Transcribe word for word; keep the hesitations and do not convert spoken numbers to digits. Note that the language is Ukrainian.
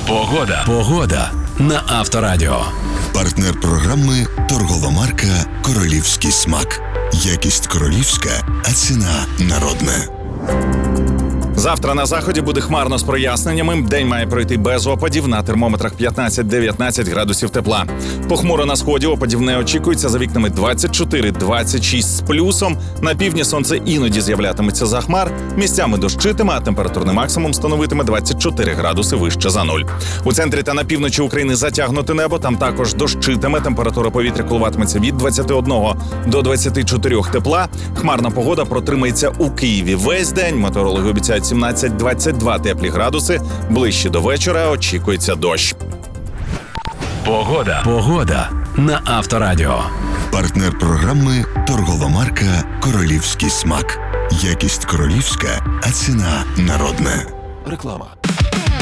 Погода. Погода на Авторадіо. Партнер програми торгова марка «Королівський смак». Якість королівська, а ціна народна. Завтра на заході буде хмарно з проясненнями. День має пройти без опадів. На термометрах п'ятнадцять-дев'ятнадцять градусів тепла. Похмуро на сході, опадів не очікується. За вікнами двадцять чотири - двадцять шість з плюсом. На півдні сонце іноді з'являтиметься за хмар. Місцями дощитиме, а температурний максимум становитиме двадцять чотири градуси вище за нуль. У центрі та на півночі України затягнуте небо. Там також дощитиме. Температура повітря коливатиметься від двадцяти одного до двадцяти чотирьох тепла. Хмарна погода протримається у Києві весь день. Метеорологи обіцяють сімнадцять - двадцять два теплі градуси. Ближче до вечора очікується дощ. Погода. Погода на Авторадіо. Партнер програми торгова марка «Королівський смак». Якість королівська, а ціна народна. Реклама.